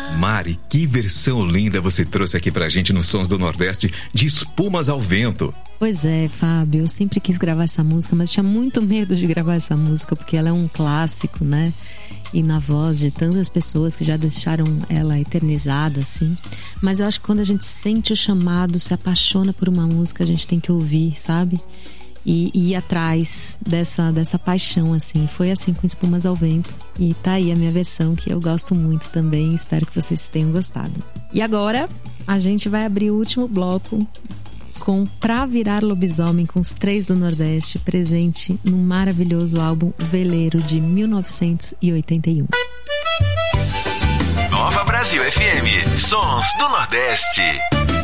Mari, que versão linda você trouxe aqui pra gente nos Sons do Nordeste de Espumas ao Vento. Pois é, Fábio, eu sempre quis gravar essa música, mas tinha muito medo de gravar essa música, porque ela é um clássico, né? E na voz de tantas pessoas que já deixaram ela eternizada, assim. Mas eu acho que quando a gente sente o chamado, se apaixona por uma música, a gente tem que ouvir, sabe? E ir atrás dessa paixão, assim. Foi assim com Espumas ao Vento. E tá aí a minha versão, que eu gosto muito também. Espero que vocês tenham gostado. E agora, a gente vai abrir o último bloco com Pra Virar Lobisomem, com os Três do Nordeste, presente no maravilhoso álbum Veleiro, de 1981. Nova Brasil FM, Sons do Nordeste.